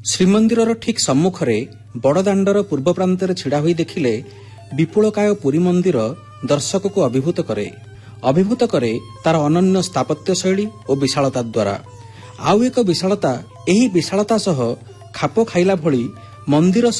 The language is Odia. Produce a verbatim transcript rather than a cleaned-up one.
ଶ୍ରୀମନ୍ଦିରର ଠିକ୍ ସମ୍ମୁଖରେ ବଡ଼ଦାଣ୍ଡର ପୂର୍ବ ପ୍ରାନ୍ତରେ ଛିଡ଼ା ହୋଇ ଦେଖିଲେ ବିପୁଳକାୟ ପୁରୀ ମନ୍ଦିର ଦର୍ଶକକୁ ଅଭିଭୂତ କରେ ଅଭିଭୂତ କରେ ତାର ଅନନ୍ୟ ସ୍ଥାପତ୍ୟ ଶୈଳୀ ଓ ବିଶାଳତା ଦ୍ୱାରା। ଆଉ ଏକ ବିଶାଳତା, ଏହି ବିଶାଳତା ସହ ଖାପ ଖାଇଲା ଭଳି ମନ୍ଦିର